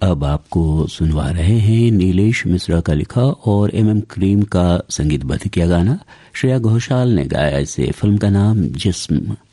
अब आपको सुनवा रहे हैं नीलेश मिश्रा का लिखा और एम क्रीम का संगीतबद्ध किया गाना। श्रेया घोषाल ने गाया इसे। फिल्म का नाम जिस्म।